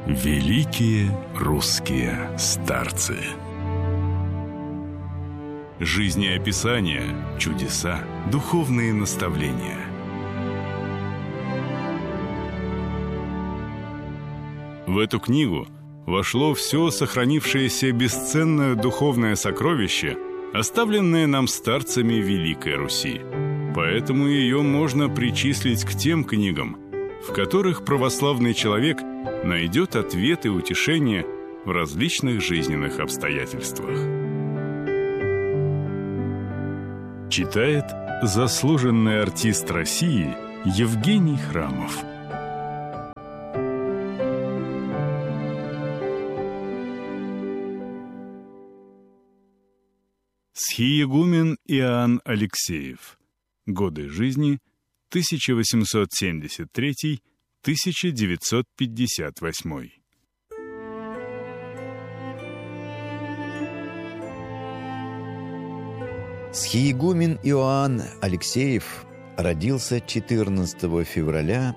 Великие русские старцы. Жизнеописания, чудеса, духовные наставления. В эту книгу вошло все сохранившееся бесценное духовное сокровище, оставленное нам старцами Великой Руси. Поэтому ее можно причислить к тем книгам, в которых православный человек найдет ответ и утешение в различных жизненных обстоятельствах. Читает заслуженный артист России Евгений Храмов. Схиегумен Иоанн Алексеев. Годы жизни 1873-1958. Схиегумен Иоанн Алексеев родился 14 февраля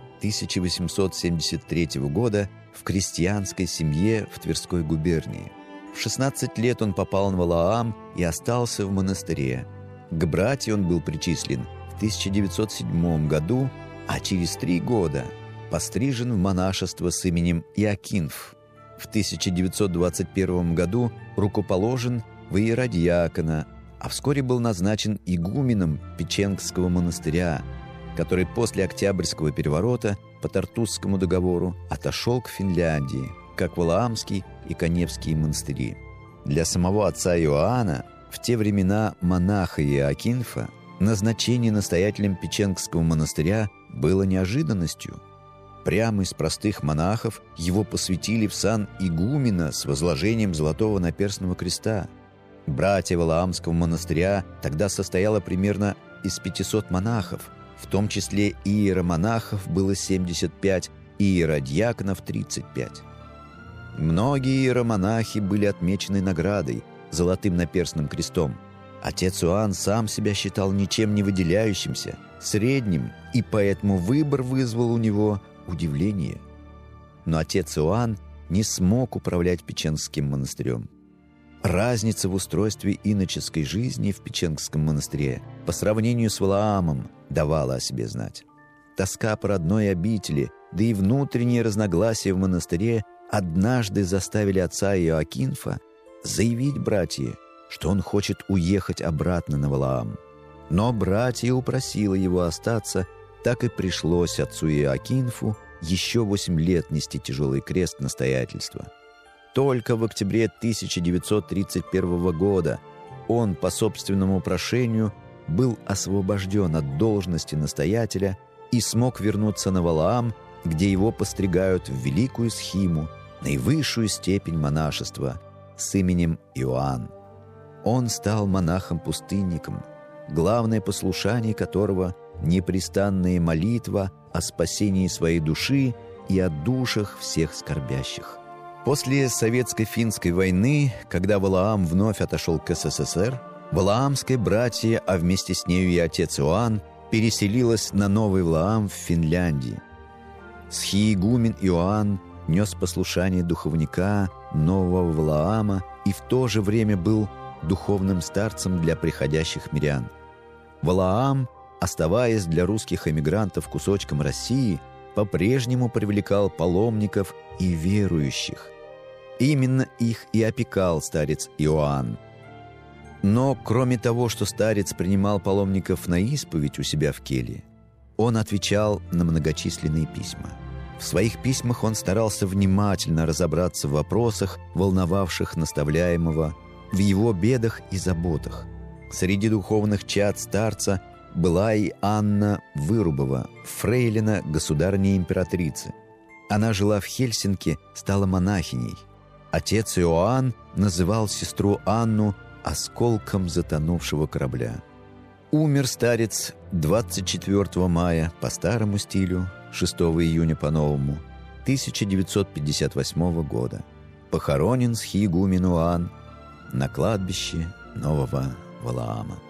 1873 года в крестьянской семье в Тверской губернии. В 16 лет он попал на Валаам и остался в монастыре. К братьям он был причислен в 1907 году, а через 3 года пострижен в монашество с именем Иокинф. В 1921 году рукоположен в иеродиакона, а вскоре был назначен игуменом Печенгского монастыря, который после Октябрьского переворота по Тартусскому договору отошел к Финляндии, как Валаамский и Каневский монастыри. Для самого отца Иоанна, в те времена монаха Иокинфа, назначение настоятелем Печенгского монастыря было неожиданностью. Прямо из простых монахов его посвятили в сан игумена с возложением золотого наперстного креста. Братья Валаамского монастыря тогда состояло примерно из 500 монахов, в том числе иеромонахов было 75, и иеродиаконов 35. Многие иеромонахи были отмечены наградой – золотым наперстным крестом. Отец Иоанн сам себя считал ничем не выделяющимся, средним, и поэтому выбор вызвал у него удивление. Но отец Иоанн не смог управлять Печенгским монастырем. Разница в устройстве иноческой жизни в Печенгском монастыре по сравнению с Валаамом давала о себе знать. Тоска по родной обители, да и внутренние разногласия в монастыре однажды заставили отца Иоакинфа заявить братья, что он хочет уехать обратно на Валаам. Но братья упросила его остаться, так и пришлось отцу Иоакинфу еще 8 лет нести тяжелый крест настоятельства. Только в октябре 1931 года он по собственному прошению был освобожден от должности настоятеля и смог вернуться на Валаам, где его постригают в великую схиму, наивысшую степень монашества, с именем Иоанн. Он стал монахом-пустынником, главное послушание которого – непрестанная молитва о спасении своей души и о душах всех скорбящих. После Советско-финской войны, когда Валаам вновь отошел к СССР, валаамское братье, а вместе с нею и отец Иоанн, переселилось на Новый Валаам в Финляндии. Схиегумен Иоанн нес послушание духовника Нового Валаама и в то же время был духовным старцем для приходящих мирян. Валаам, оставаясь для русских эмигрантов кусочком России, по-прежнему привлекал паломников и верующих. Именно их и опекал старец Иоанн. Но кроме того, что старец принимал паломников на исповедь у себя в келье, он отвечал на многочисленные письма. В своих письмах он старался внимательно разобраться в вопросах, волновавших наставляемого, в его бедах и заботах. Среди духовных чад старца была и Анна Вырубова, фрейлина государыни-императрицы. Она жила в Хельсинки, стала монахиней. Отец Иоанн называл сестру Анну осколком затонувшего корабля. Умер старец 24 мая по старому стилю, 6 июня по новому, 1958 года. Похоронен схиегумен Иоанн на кладбище Нового Валаама.